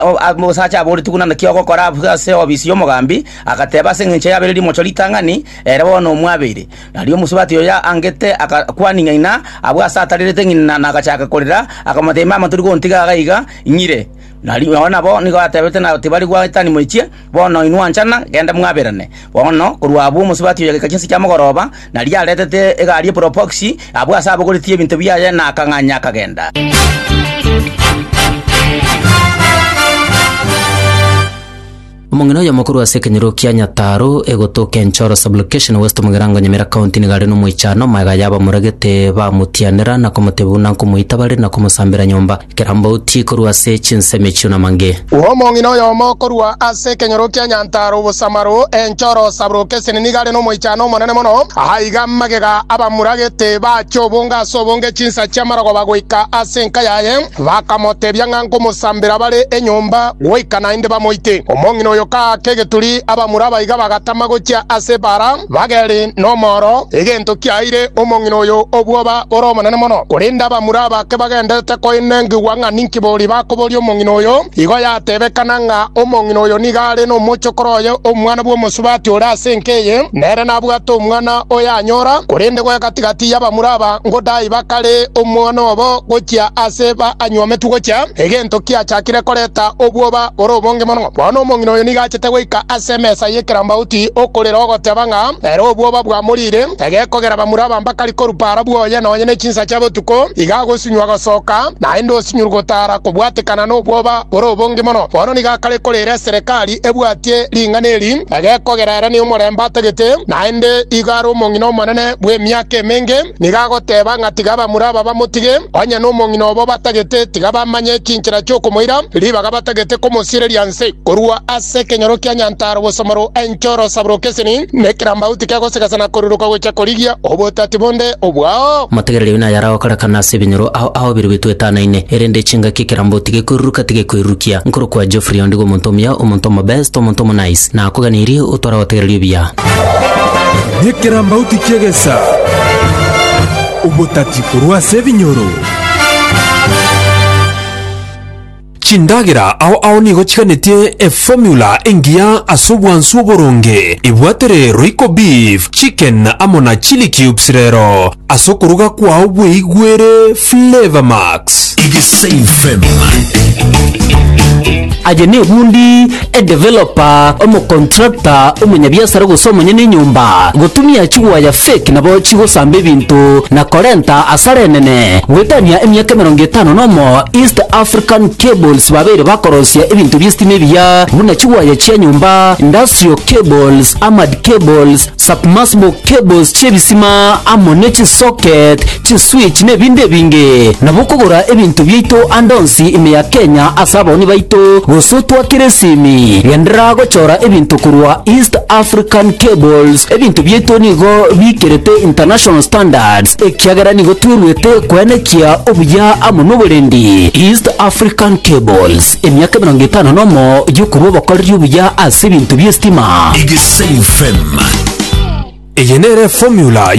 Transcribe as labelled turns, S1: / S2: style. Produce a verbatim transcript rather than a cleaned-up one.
S1: musacha abori tukuna na kioko kora bwase obisio mugambi agateba sengenche yabiriri mochoritangani ere bono mwabire nalio musubati oya angete akwaninga ina abwasa atarirete ngina nagachaka korera akamatema amaturi gontiga gaiga nyire nali wana bo nigo atebete na tibali gwa itani moichie bono inwanchana genda mwabirane bono kurwa abu musubati oya kachinsi kya mugoroba nali aretete egari propoxy abwasa abogoritie bintu biyaye na akanganya kagenda. Mongino ya makuru ase kenyero kia Nyataro egotoka Enchoro sublocation West Mugirango Nyamira county ni gari no muichano maga yaba muragete ba mutianira na komotebuna kumuitabare na kumusambira nyomba kerambo uti kuru ase chinseme chuna mange
S2: uwo mongino ya makuru ase kenyero kia Nyataro busamaro Enchoro sublocation ni gari no muichano monene mono aiga magega aba muragete ba chobonga sobonge chinsa chamarago bagoika ase nkayaye bakamotebya nganko musambira bare enyomba goikana inde ba moite omongino yoka kegeturi abamuraba iga bagatama gocha asebara bageri no moro egento kyaire omongino yo obwoba oromo nene mono kurinda abamuraba ke bagendete ko inengi wanga ninkibori bakobori omongino yo igo yatebekana nga omongino yo nigare no muchokoroyo omwana bwo musubati ora senkeye nere nabwato omwana oyanyora kurinde go katigati yabamuraba ngodai bakare omwana obo gocha aseba anyometu gocha egento kya chakire koreta obwoba orobonge mono bono omongino yo nigachete goika asemesa yekeramba uti okorera ogotebanga ero obwoba bwa murire egekogera bamuraba mbakari korupara bwoye no nyene chinsa chabo tuko igago sinywa gasoka na endo sinyurgotara kubwatekana no obwoba orobonge mono bono nigakare korera serikali ebwatie linganeri egekogera era ni umuremba tegete na ende igaro mongino monene bwe myake menge nigagoteba ngatigaba muraba bamutige onye no mongino obo batagete tigaba manye kinchira cyoko moira libaga batagete komosire lyanse korwa ase kenyoro kia Nyantaro busomoro Enchoro sabrokesini nekramba utikego segasana koruruka gocha korigia obotati bonde obwao
S1: mategerere bina yarao karakana sebinyoro aho aho birwitu etanaine erende chinga kikirambo tige koruruka tige koirukia nkoro kwa Geoffrey Ondigo montomia omontomo best omontomo nice na kuganiri utora wategerere bia
S3: nekramba utikegesa obotati korwa sebinyoro Chindagira au au nigo chikanete e formula engia asobwansu boronge ibwatere Royco beef chicken amona chili cubes rero asokuruga kwa ubwe igwere Flavor Max igisefem
S1: ajene bundi e developer omo contractor omunyabiasara gusoma nyene nyumba gutumia chigwa ya fake nabo chigo sambe bintu na korenta asarenene wetania emyaka mirongo itano nomo East African Cables babere bakorosia ebintu byestime bya muna chigwa ya chia nyumba industrial cables amad cables submersible cables chebisima amonechi socket chi switch ne binde binge nabukugura ebintu byito andonsi ime ya Kenya asaba oni baito gusutwa kiresimi yendra gochora ebintu kurwa East African Cables ebintu byito nigo bikerete international standards ekyagara nigo turwete kwenekia obuya amunoburendi East African Cables emyaka mirongo itano nomo yukubo bakoryo obuya ase ebintu byestima
S3: igisefem eyenere formula